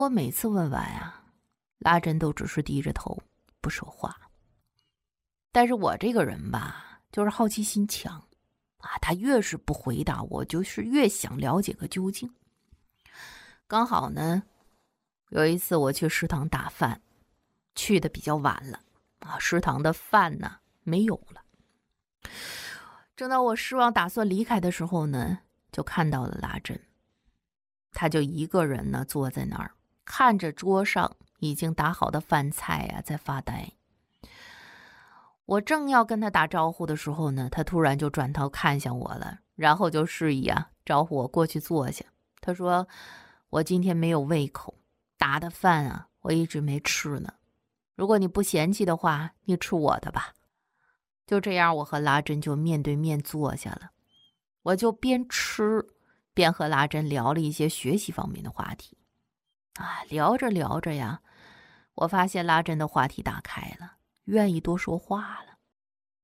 我每次问完啊，拉珍都只是低着头不说话。但是我这个人吧，就是好奇心强啊，他越是不回答我，就是越想了解个究竟。刚好呢，有一次我去食堂打饭，去的比较晚了啊，食堂的饭呢没有了。正当我失望打算离开的时候呢，就看到了拉珍。他就一个人呢坐在那儿，看着桌上已经打好的饭菜啊，在发呆。我正要跟他打招呼的时候呢，他突然就转头看向我了，然后就示意啊招呼我过去坐下。他说我今天没有胃口，打的饭啊我一直没吃呢，如果你不嫌弃的话，你吃我的吧。就这样，我和拉珍就面对面坐下了，我就边吃边和拉珍聊了一些学习方面的话题啊。聊着聊着呀，我发现拉珍的话题打开了，愿意多说话了。